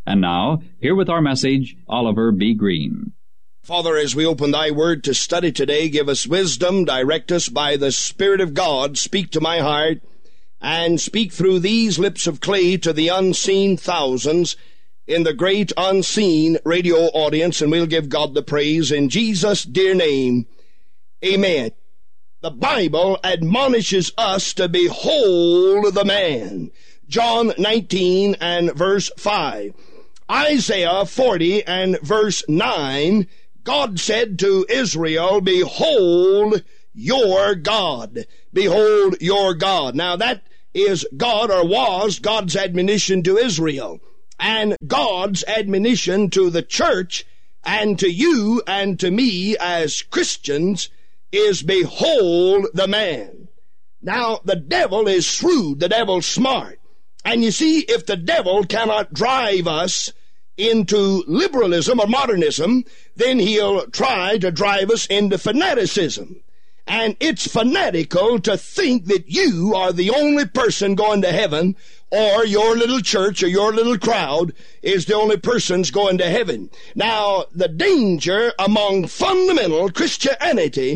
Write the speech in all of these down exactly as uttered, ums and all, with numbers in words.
And now, here with our message, Oliver B. Green. Father, as we open thy word to study today, give us wisdom, direct us by the Spirit of God, speak to my heart, and speak through these lips of clay to the unseen thousands in the great unseen radio audience, and we'll give God the praise in Jesus' dear name. Amen. The Bible admonishes us to behold the man. John nineteen and verse five. Isaiah forty and verse nine, God said to Israel, behold your God. Behold your God. Now that is God, or was God's admonition to Israel, and God's admonition to the church and to you and to me as Christians is behold the man. Now the devil is shrewd, the devil's smart. And you see, if the devil cannot drive us into liberalism or modernism, then he'll try to drive us into fanaticism. And it's fanatical to think that you are the only person going to heaven, or your little church or your little crowd is the only persons going to heaven. Now, the danger among fundamental Christianity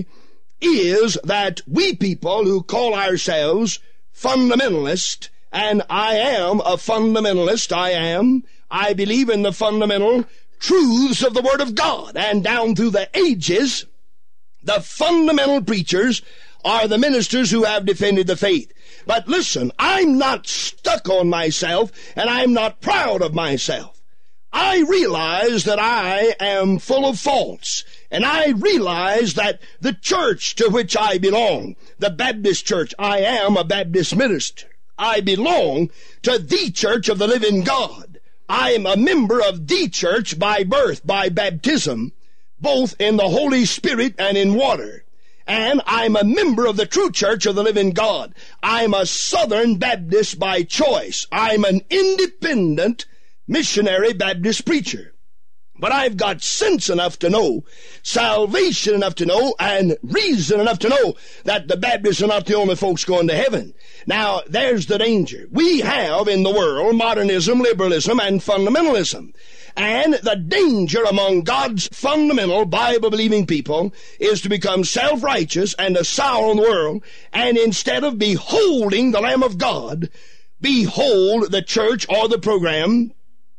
is that we people who call ourselves fundamentalists, and I am a fundamentalist, I am, I believe in the fundamental truths of the Word of God, and down through the ages, the fundamental preachers are the ministers who have defended the faith. But listen, I'm not stuck on myself, and I'm not proud of myself. I realize that I am full of faults, and I realize that the church to which I belong, the Baptist church, I am a Baptist minister. I belong to the church of the living God. I am a member of the church by birth, by baptism, both in the Holy Spirit and in water. And I'm a member of the true church of the living God. I'm a Southern Baptist by choice. I'm an independent missionary Baptist preacher. But I've got sense enough to know, salvation enough to know, and reason enough to know that the Baptists are not the only folks going to heaven. Now, there's the danger. We have in the world modernism, liberalism, and fundamentalism. And the danger among God's fundamental Bible-believing people is to become self-righteous and a sour on the world, and instead of beholding the Lamb of God, behold the church or the program,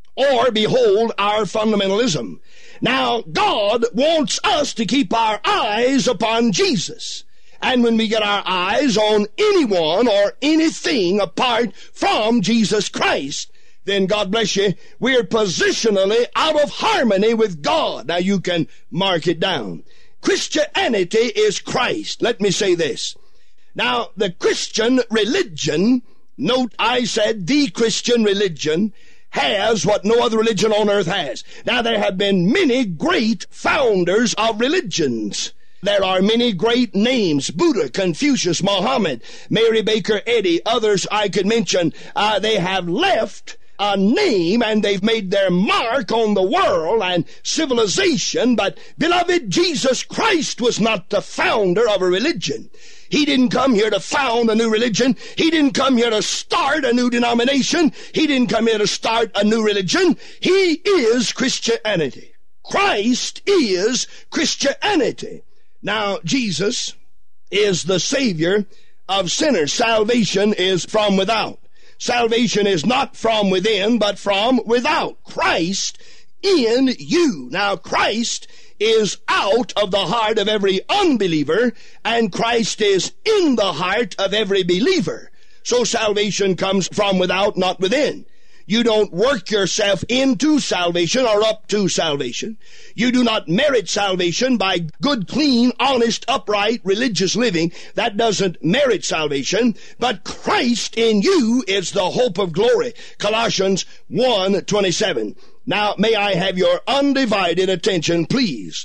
or behold our fundamentalism. Now, God wants us to keep our eyes upon Jesus. And when we get our eyes on anyone or anything apart from Jesus Christ, then God bless you, we're positionally out of harmony with God. Now you can mark it down. Christianity is Christ. Let me say this. Now, the Christian religion, note I said the Christian religion, has what no other religion on earth has. Now, there have been many great founders of religions. There are many great names: Buddha, Confucius, Muhammad, Mary Baker Eddy, others I could mention. Uh, they have left a name and they've made their mark on the world and civilization. But, beloved, Jesus Christ was not the founder of a religion. He didn't come here to found a new religion. He didn't come here to start a new denomination. He didn't come here to start a new religion. He is Christianity. Christ is Christianity. Now, Jesus is the Savior of sinners. Salvation is from without. Salvation is not from within, but from without. Christ in you. Now, Christ is out of the heart of every unbeliever, and Christ is in the heart of every believer. So salvation comes from without, not within. You don't work yourself into salvation or up to salvation. You do not merit salvation by good, clean, honest, upright, religious living. That doesn't merit salvation. But Christ in you is the hope of glory. Colossians one twenty-seven. Now, may I have your undivided attention, please?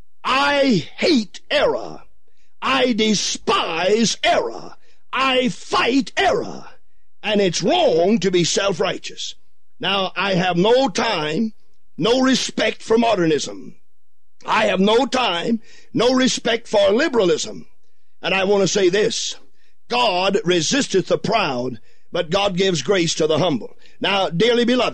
I hate error. I despise error. I fight error. And it's wrong to be self-righteous. Now, I have no time, no respect for modernism. I have no time, no respect for liberalism. And I want to say this: God resisteth the proud, but God gives grace to the humble. Now, dearly beloved,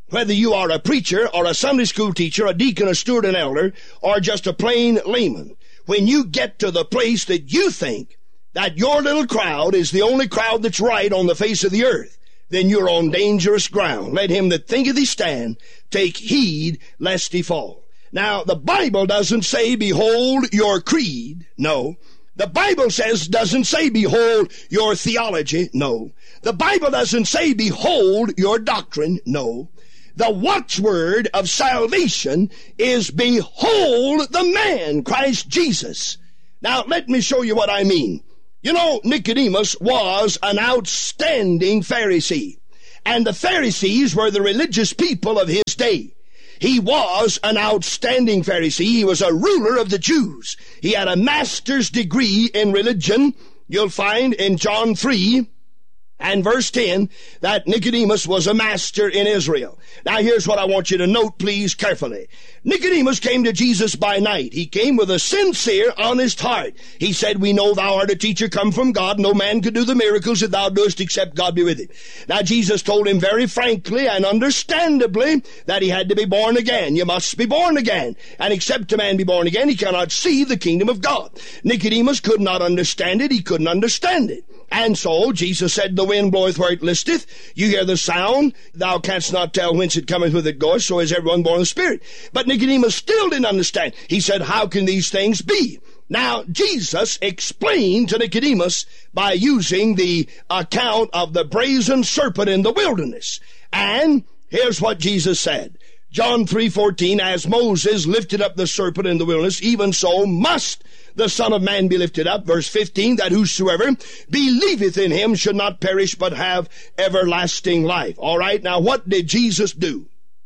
Whether you are a preacher or a Sunday school teacher, a deacon, a steward, an elder, or just a plain layman, when you get to the place that you think that your little crowd is the only crowd that's right on the face of the earth, then you're on dangerous ground. Let him that thinketh he stand take heed lest he fall. Now, the Bible doesn't say, behold your creed. No. The Bible says, doesn't say, behold your theology. No. The Bible doesn't say, behold your doctrine. No. The watchword of salvation is, behold the man, Christ Jesus. Now, let me show you what I mean. You know, Nicodemus was an outstanding Pharisee, and the Pharisees were the religious people of his day. He was an outstanding Pharisee. He was a ruler of the Jews. He had a master's degree in religion. You'll find in John three and verse ten that Nicodemus was a master in Israel. Now here's what I want you to note, please, carefully. Nicodemus came to Jesus by night. He came with a sincere, honest heart. He said, we know thou art a teacher come from God. No man could do the miracles that thou doest except God be with him. Now Jesus told him very frankly and understandably that he had to be born again. You must be born again. And except a man be born again, he cannot see the kingdom of God. Nicodemus could not understand it. He couldn't understand it. And so Jesus said, the wind bloweth where it listeth. You hear the sound. Thou canst not tell whence it cometh, whither it goeth. So is everyone born of the Spirit. But Nicodemus still didn't understand. He said, how can these things be? Now, Jesus explained to Nicodemus by using the account of the brazen serpent in the wilderness. And here's what Jesus said. John three fourteen, as Moses lifted up the serpent in the wilderness, even so must the Son of Man be lifted up. Verse fifteen, that whosoever believeth in him should not perish but have everlasting life. All right, now what did Jesus do?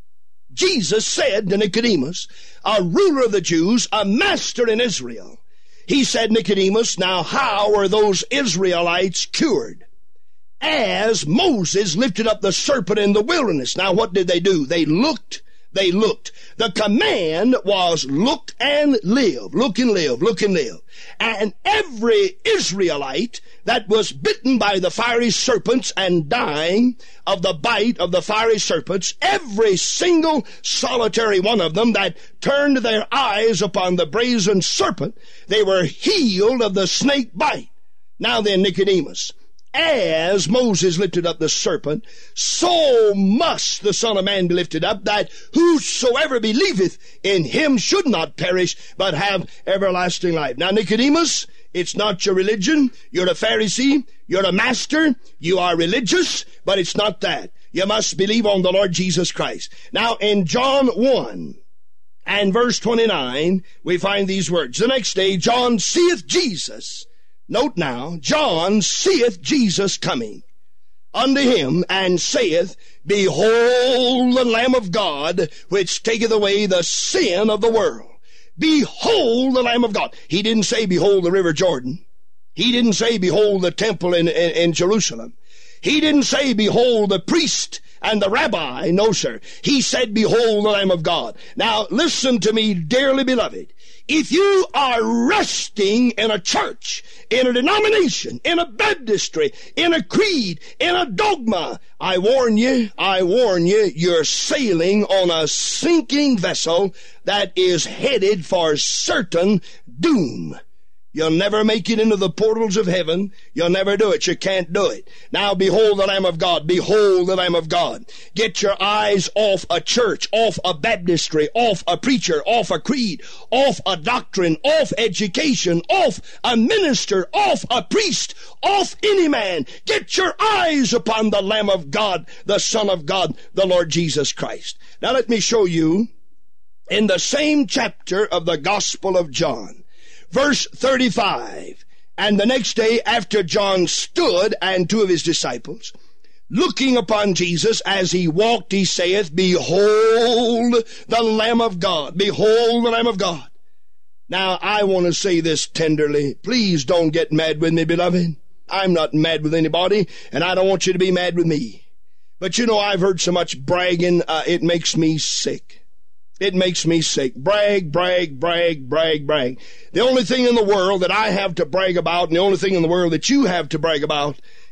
Jesus said to Nicodemus, a ruler of the Jews, a master in Israel. He said, Nicodemus, now how are those Israelites cured? As Moses lifted up the serpent in the wilderness. Now what did they do? They looked. They looked. The command was look and live. Look and live. Look and live. And every Israelite that was bitten by the fiery serpents and dying of the bite of the fiery serpents, every single solitary one of them that turned their eyes upon the brazen serpent, they were healed of the snake bite. Now then, Nicodemus, as Moses lifted up the serpent, so must the Son of Man be lifted up, that whosoever believeth in him should not perish, but have everlasting life. Now, Nicodemus, it's not your religion. You're a Pharisee. You're a master. You are religious, but it's not that. You must believe on the Lord Jesus Christ. Now, in John one and verse twenty-nine, we find these words. The next day, John seeth Jesus. Note now, John seeth Jesus coming unto him, and saith, behold the Lamb of God, which taketh away the sin of the world. Behold the Lamb of God. He didn't say, behold the river Jordan. He didn't say, behold the temple in, in, in Jerusalem. He didn't say, behold the priest and the rabbi. No, sir. He said, behold the Lamb of God. Now, listen to me, dearly beloved. If you are resting in a church, in a denomination, in a baptistry, in a creed, in a dogma, I warn you, I warn you, you're sailing on a sinking vessel that is headed for certain doom. You'll never make it into the portals of heaven. You'll never do it. You can't do it. Now, behold the Lamb of God. Behold the Lamb of God. Get your eyes off a church, off a baptistry, off a preacher, off a creed, off a doctrine, off education, off a minister, off a priest, off any man. Get your eyes upon the Lamb of God, the Son of God, the Lord Jesus Christ. Now, let me show you in the same chapter of the Gospel of John. Verse thirty-five, and the next day after John stood and two of his disciples, looking upon Jesus as he walked, he saith, behold the Lamb of God, behold the Lamb of God. Now, I want to say this tenderly. Please don't get mad with me, beloved. I'm not mad with anybody, and I don't want you to be mad with me. But you know, I've heard so much bragging, uh, it makes me sick. It makes me sick. Brag, brag, brag, brag, brag. The only thing in the world that I have to brag about, and the only thing in the world that you have to brag about,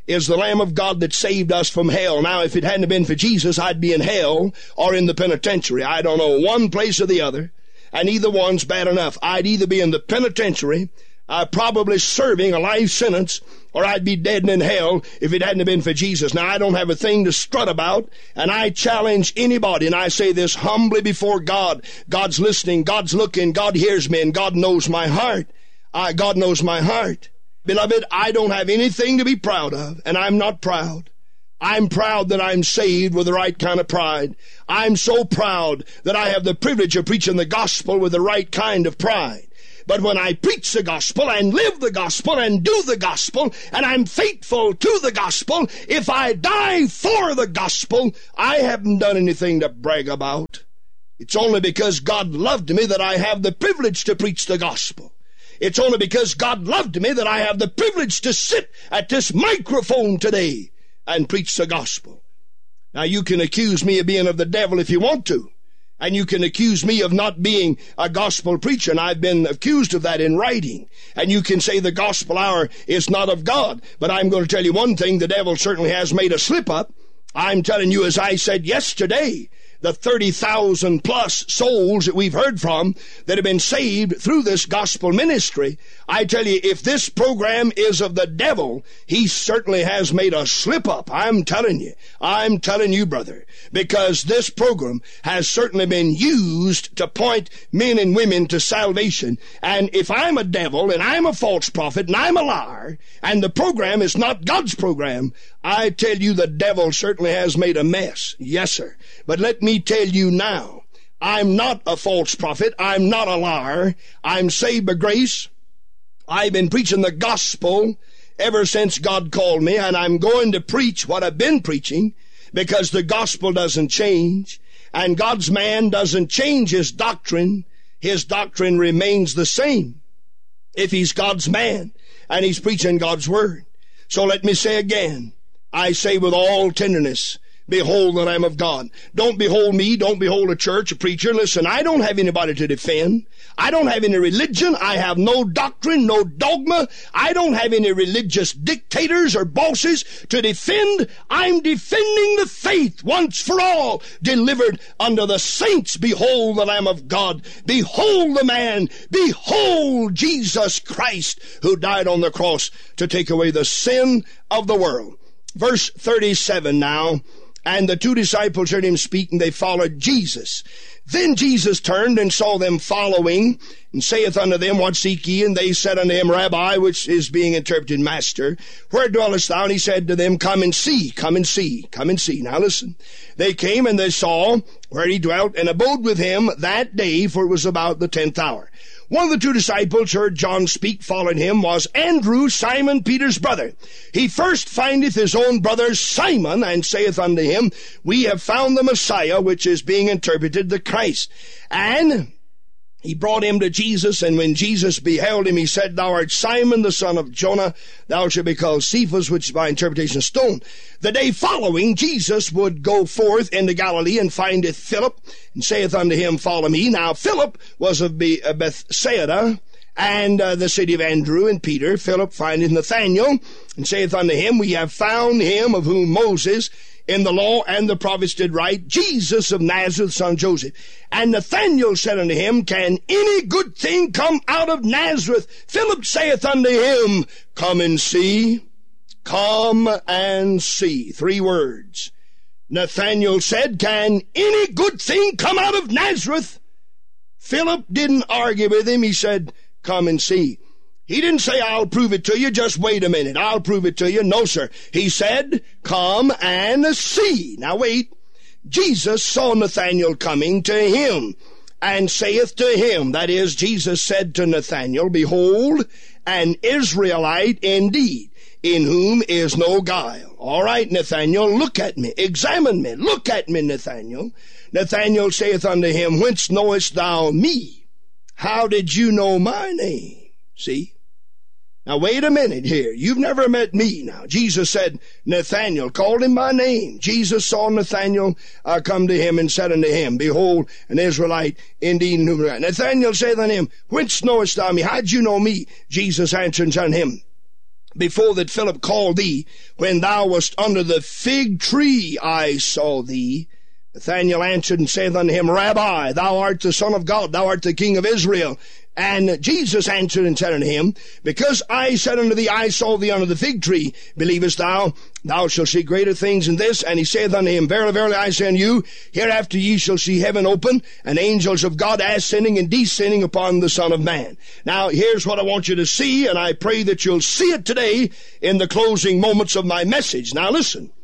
is the Lamb of God that saved us from hell. Now, if it hadn't been for Jesus, I'd be in hell or in the penitentiary. I don't know, one place or the other, and either one's bad enough. I'd either be in the penitentiary, uh, probably serving a life sentence, or I'd be dead and in hell if it hadn't been for Jesus. Now, I don't have a thing to strut about, and I challenge anybody, and I say this humbly before God. God's listening, God's looking, God hears me, and God knows my heart. Uh, God knows my heart. Beloved, I don't have anything to be proud of, and I'm not proud. I'm proud that I'm saved with the right kind of pride. I'm so proud that I have the privilege of preaching the gospel with the right kind of pride. But when I preach the gospel and live the gospel and do the gospel, and I'm faithful to the gospel, if I die for the gospel, I haven't done anything to brag about. It's only because God loved me that I have the privilege to preach the gospel. It's only because God loved me that I have the privilege to sit at this microphone today and preach the gospel. Now, you can accuse me of being of the devil if you want to, and you can accuse me of not being a gospel preacher, and I've been accused of that in writing. And you can say the gospel hour is not of God, but I'm going to tell you one thing, the devil certainly has made a slip up. I'm telling you, as I said yesterday, the thirty thousand plus souls that we've heard from that have been saved through this gospel ministry, I tell you, if this program is of the devil, he certainly has made a slip up. I'm telling you. I'm telling you, brother, because this program has certainly been used to point men and women to salvation. And if I'm a devil and I'm a false prophet and I'm a liar and the program is not God's program, I tell you the devil certainly has made a mess. Yes, sir. But let me tell you now, I'm not a false prophet. I'm not a liar. I'm saved by grace. I've been preaching the gospel ever since God called me, and I'm going to preach what I've been preaching because the gospel doesn't change, and God's man doesn't change his doctrine. His doctrine remains the same if he's God's man and he's preaching God's word. So let me say again, I say with all tenderness, behold the Lamb of God. Don't behold me. Don't behold a church, a preacher. Listen, I don't have anybody to defend. I don't have any religion. I have no doctrine, no dogma. I don't have any religious dictators or bosses to defend. I'm defending the faith once for all, delivered unto the saints. Behold the Lamb of God. Behold the man. Behold Jesus Christ, who died on the cross to take away the sin of the world. Verse thirty-seven now. And the two disciples heard him speak, and they followed Jesus. Then Jesus turned and saw them following, and saith unto them, What seek ye? And they said unto him, Rabbi, which is being interpreted, Master, where dwellest thou? And he said to them, Come and see, come and see, come and see. Now listen. They came and they saw where he dwelt, and abode with him that day, for it was about the tenth hour. One of the two disciples heard John speak, followed him, was Andrew, Simon Peter's brother. He first findeth his own brother Simon, and saith unto him, We have found the Messiah, which is being interpreted the Christ. And he brought him to Jesus, and when Jesus beheld him, he said, Thou art Simon, the son of Jonah. Thou shalt be called Cephas, which is by interpretation stone. The day following, Jesus would go forth into Galilee, and findeth Philip, and saith unto him, Follow me. Now Philip was of Bethsaida, and uh, the city of Andrew and Peter. Philip findeth Nathanael, and saith unto him, We have found him of whom Moses in the law and the prophets did write, Jesus of Nazareth, son of Joseph. And Nathanael said unto him, Can any good thing come out of Nazareth? Philip saith unto him, Come and see. Come and see. Three words. Nathanael said, Can any good thing come out of Nazareth? Philip didn't argue with him. He said, Come and see. He didn't say, I'll prove it to you. Just wait a minute. I'll prove it to you. No, sir. He said, Come and see. Now wait. Jesus saw Nathanael coming to him, and saith to him, that is, Jesus said to Nathanael, Behold, an Israelite indeed, in whom is no guile. All right, Nathanael, look at me. Examine me. Look at me, Nathanael. Nathanael saith unto him, Whence knowest thou me? How did you know my name? See? Now wait a minute here. You've never met me now. Jesus said, Nathanael, called him by name. Jesus saw Nathanael uh, come to him and said unto him, Behold, an Israelite indeed. Nathanael saith unto him, Whence knowest thou me? How did you know me? Jesus answered unto him, before that Philip called thee, when thou wast under the fig tree, I saw thee. Nathanael answered and saith unto him, Rabbi, thou art the Son of God, thou art the King of Israel. And Jesus answered and said unto him, Because I said unto thee, I saw thee under the fig tree, believest thou? Thou shalt see greater things than this. And he saith unto him, Verily, verily, I say unto you, hereafter ye shall see heaven open, and angels of God ascending and descending upon the Son of Man. Now, here's what I want you to see, and I pray that you'll see it today in the closing moments of my message. Now, listen.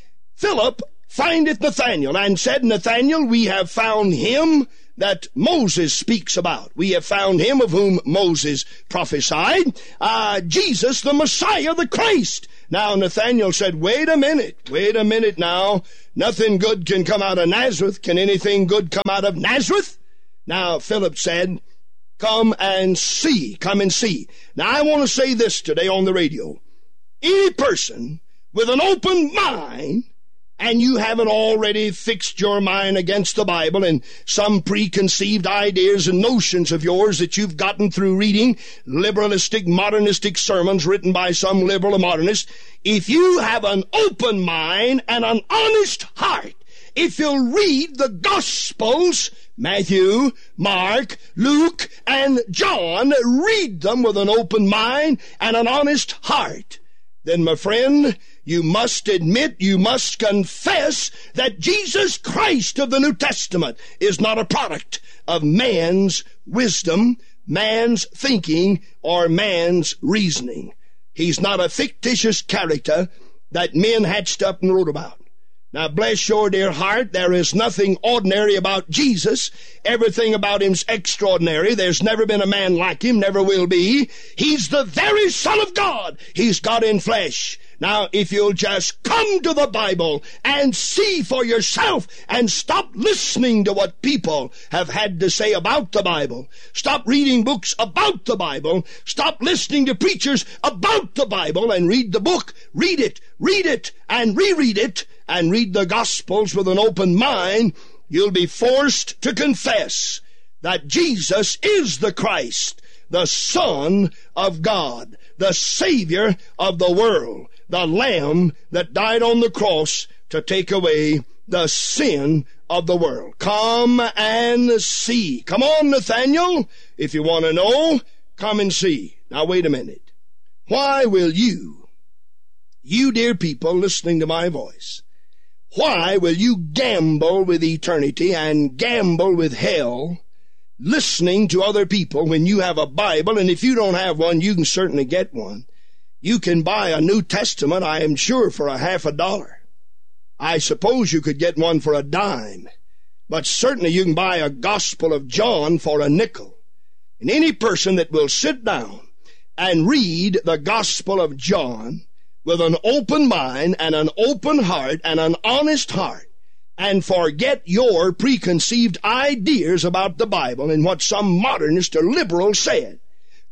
Philip findeth Nathanael, and said, Nathanael, we have found him that Moses speaks about. We have found him of whom Moses prophesied, uh, Jesus, the Messiah, the Christ. Now Nathanael said, wait a minute, wait a minute now. Nothing good can come out of Nazareth. Can anything good come out of Nazareth? Now Philip said, come and see, come and see. Now I want to say this today on the radio. Any person with an open mind, and you haven't already fixed your mind against the Bible and some preconceived ideas and notions of yours that you've gotten through reading liberalistic, modernistic sermons written by some liberal or modernist, if you have an open mind and an honest heart, if you'll read the Gospels, Matthew, Mark, Luke, and John, read them with an open mind and an honest heart, then, my friend, you must admit, you must confess that Jesus Christ of the New Testament is not a product of man's wisdom, man's thinking, or man's reasoning. He's not a fictitious character that men hatched up and wrote about. Now, bless your dear heart, there is nothing ordinary about Jesus. Everything about him's extraordinary. There's never been a man like him, never will be. He's the very Son of God. He's God in flesh. Now, if you'll just come to the Bible and see for yourself and stop listening to what people have had to say about the Bible. Stop reading books about the Bible. Stop listening to preachers about the Bible and read the book. Read it, read it, and reread it, and read the Gospels with an open mind. You'll be forced to confess that Jesus is the Christ, the Son of God, the Savior of the world, the Lamb that died on the cross to take away the sin of the world. Come and see. Come on, Nathanael. If you want to know, come and see. Now, wait a minute. Why will you, you dear people listening to my voice, why will you gamble with eternity and gamble with hell listening to other people when you have a Bible? And if you don't have one, you can certainly get one. You can buy a New Testament, I am sure, for a half a dollar. I suppose you could get one for a dime. But certainly you can buy a Gospel of John for a nickel. And any person that will sit down and read the Gospel of John with an open mind and an open heart and an honest heart, and forget your preconceived ideas about the Bible and what some modernist or liberal said.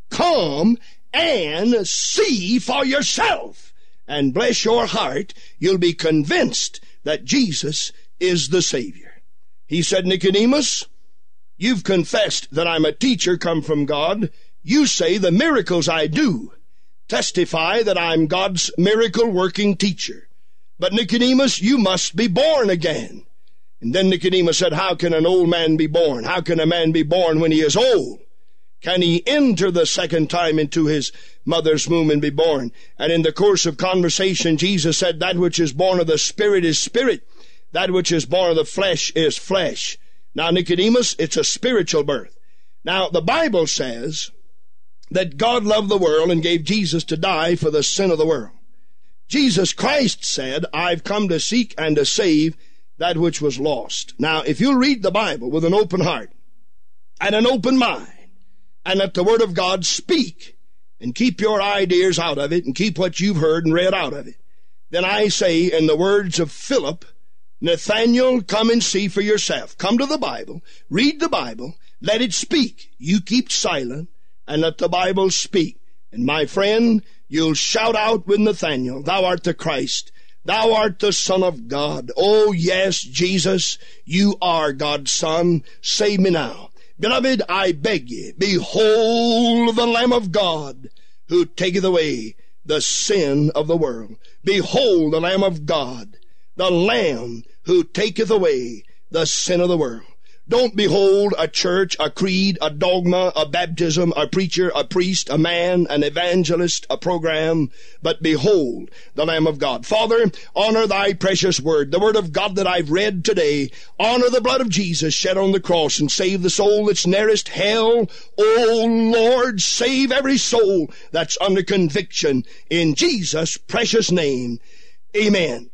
Come and see for yourself, and bless your heart, you'll be convinced that Jesus is the Savior. He said, Nicodemus, you've confessed that I'm a teacher come from God. You say the miracles I do testify that I'm God's miracle-working teacher. But Nicodemus, you must be born again. And then Nicodemus said, how can an old man be born? How can a man be born when he is old? Can he enter the second time into his mother's womb and be born? And in the course of conversation, Jesus said, that which is born of the Spirit is spirit. That which is born of the flesh is flesh. Now, Nicodemus, it's a spiritual birth. Now, the Bible says that God loved the world and gave Jesus to die for the sin of the world. Jesus Christ said, I've come to seek and to save that which was lost. Now, if you'll read the Bible with an open heart and an open mind, and let the Word of God speak, and keep your ideas out of it, and keep what you've heard and read out of it, then I say, in the words of Philip, Nathanael, come and see for yourself. Come to the Bible, read the Bible, let it speak. You keep silent, and let the Bible speak. And my friend, you'll shout out with Nathanael, thou art the Christ, thou art the Son of God. Oh yes, Jesus, you are God's Son. Save me now. Beloved, I beg ye, behold the Lamb of God, who taketh away the sin of the world. Behold the Lamb of God, the Lamb who taketh away the sin of the world. Don't behold a church, a creed, a dogma, a baptism, a preacher, a priest, a man, an evangelist, a program, but behold the Lamb of God. Father, honor thy precious word, the word of God that I've read today. Honor the blood of Jesus shed on the cross and save the soul that's nearest hell. Oh Lord, save every soul that's under conviction. In Jesus' precious name, amen.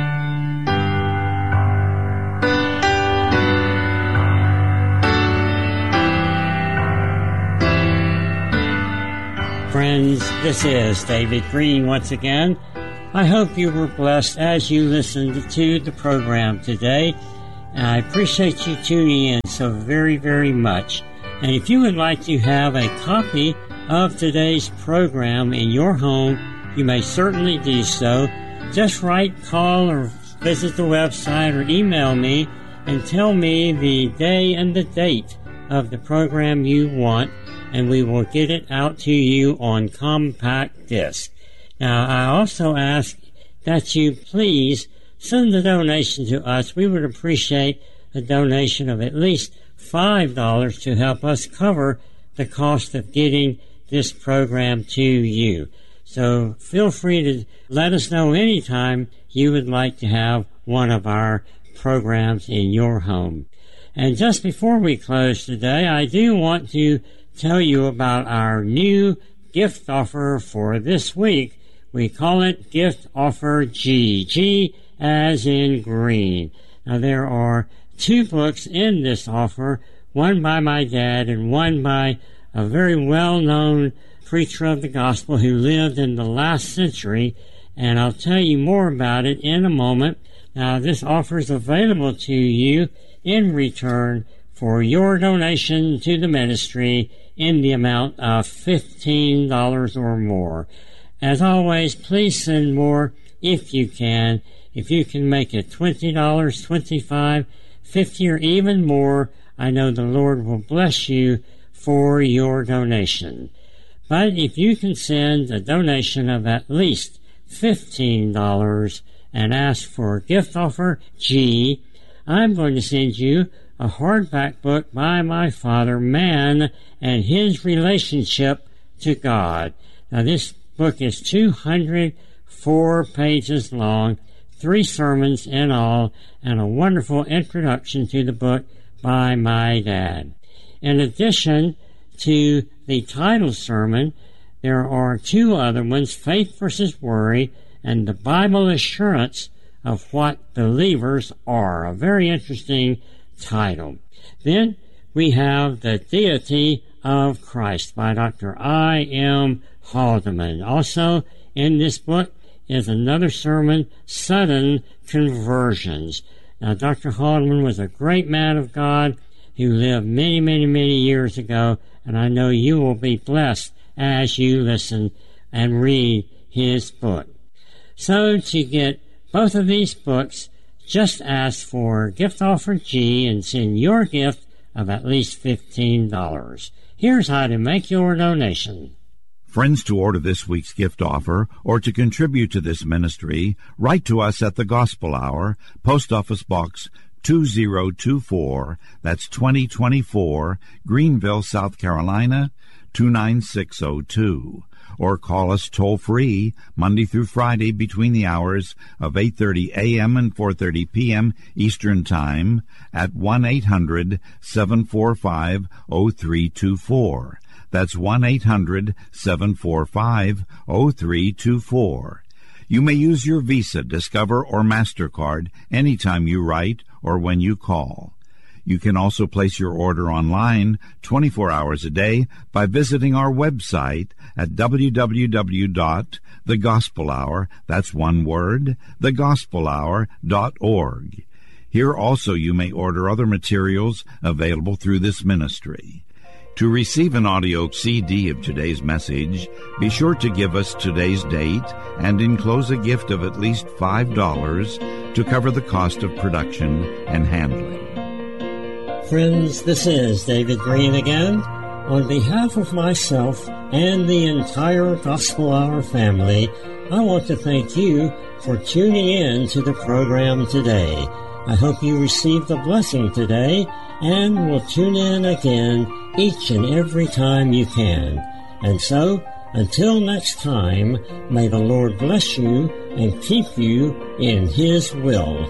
Friends, this is David Green once again. I hope you were blessed as you listened to the program today. And I appreciate you tuning in so very, very much. And if you would like to have a copy of today's program in your home, you may certainly do so. Just write, call, or visit the website or email me and tell me the day and the date of the program you want, and we will get it out to you on compact disc. Now, I also ask that you please send a donation to us. We would appreciate a donation of at least five dollars to help us cover the cost of getting this program to you. So feel free to let us know anytime you would like to have one of our programs in your home. And just before we close today, I do want to tell you about our new gift offer for this week. We call it Gift Offer G. G as in green. Now, there are two books in this offer, one by my dad and one by a very well-known preacher of the gospel who lived in the last century, and I'll tell you more about it in a moment. Now, this offer is available to you in return for your donation to the ministry in the amount of fifteen dollars or more. As always, please send more if you can. If you can make it twenty dollars, twenty-five dollars, fifty dollars, or even more, I know the Lord will bless you for your donation. But if you can send a donation of at least fifteen dollars and ask for Gift Offer G, I'm going to send you a hardback book by my father, Man and His Relationship to God. Now, this book is two hundred four pages long, three sermons in all, and a wonderful introduction to the book by my dad. In addition to the title sermon, there are two other ones, Faith versus Worry and the Bible Assurance of What Believers Are. A very interesting title. Then we have The Deity of Christ by Doctor I M Haldeman. Also in this book is another sermon, Sudden Conversions. Now, Doctor Haldeman was a great man of God who lived many, many, many years ago, and I know you will be blessed as you listen and read his book. So to get both of these books, just ask for Gift Offer G and send your gift of at least fifteen dollars. Here's how to make your donation. Friends, to order this week's gift offer or to contribute to this ministry, write to us at the Gospel Hour, Post Office Box two zero two four, that's twenty twenty-four, Greenville, South Carolina, two nine six zero two. Or call us toll-free Monday through Friday between the hours of eight thirty a.m. and four thirty p.m. Eastern Time at one eight hundred seven four five zero three two four. That's one eight hundred seven four five zero three two four. You may use your Visa, Discover, or MasterCard anytime you write or when you call. You can also place your order online twenty-four hours a day by visiting our website at w w w dot the gospel hour, that's one word, the gospel hour dot org. Here also you may order other materials available through this ministry. To receive an audio C D of today's message, be sure to give us today's date and enclose a gift of at least five dollars to cover the cost of production and handling. Friends, this is David Green again. on behalf of myself and the entire Gospel Hour family, I want to thank you for tuning in to the program today. I hope you received a blessing today and will tune in again each and every time you can. And so, until next time, may the Lord bless you and keep you in His will.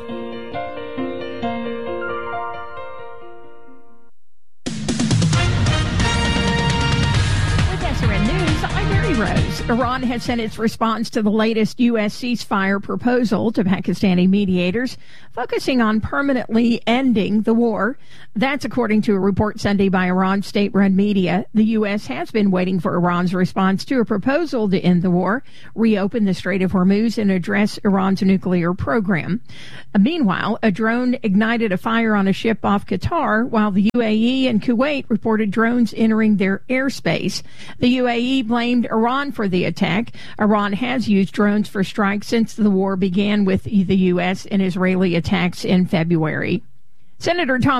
Iran has sent its response to the latest U S ceasefire proposal to Pakistani mediators, focusing on permanently ending the war. That's according to a report Sunday by Iran's state-run media. The U S has been waiting for Iran's response to a proposal to end the war, reopen the Strait of Hormuz, and address Iran's nuclear program. Meanwhile, a drone ignited a fire on a ship off Qatar, while the U A E and Kuwait reported drones entering their airspace. The U A E blamed Iran for the attack. Iran has used drones for strikes since the war began with the U S and Israeli attacks in February. Senator Tom